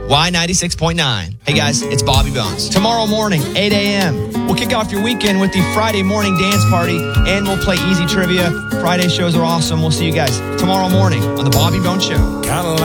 Y96.9. Hey guys, it's Bobby Bones. Tomorrow morning, 8 a.m., we'll kick off your weekend with the Friday morning dance party, and we'll play easy trivia. Friday shows are awesome. We'll see you guys tomorrow morning on the Bobby Bones Show.